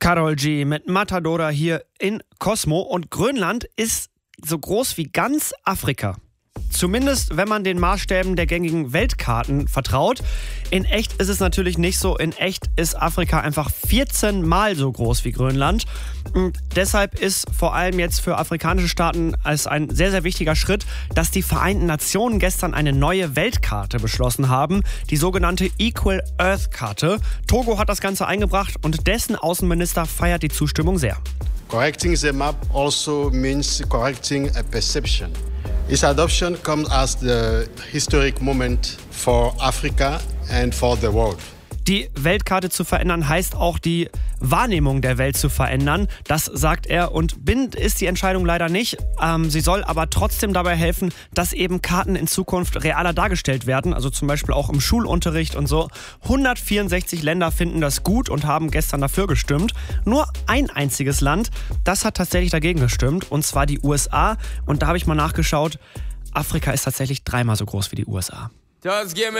Karol G mit Matadora hier in Cosmo, und Grönland ist so groß wie ganz Afrika. Zumindest, wenn man den Maßstäben der gängigen Weltkarten vertraut. In echt ist es natürlich nicht so. In echt ist Afrika einfach 14 Mal so groß wie Grönland. Und deshalb ist vor allem jetzt für afrikanische Staaten als ein sehr, sehr wichtiger Schritt, dass die Vereinten Nationen gestern eine neue Weltkarte beschlossen haben. Die sogenannte Equal Earth Karte. Togo hat das Ganze eingebracht und dessen Außenminister feiert die Zustimmung sehr. Correcting the map also means correcting a perception. Its adoption comes as the historic moment for Africa and for the world. Die Weltkarte zu verändern heißt auch, die Wahrnehmung der Welt zu verändern. Das sagt er, und bindend ist die Entscheidung leider nicht. Sie soll aber trotzdem dabei helfen, dass eben Karten in Zukunft realer dargestellt werden. Also zum Beispiel auch im Schulunterricht und so. 164 Länder finden das gut und haben gestern dafür gestimmt. Nur ein einziges Land, das hat tatsächlich dagegen gestimmt, und zwar die USA. Und da habe ich mal nachgeschaut, Afrika ist tatsächlich 3-mal so groß wie die USA.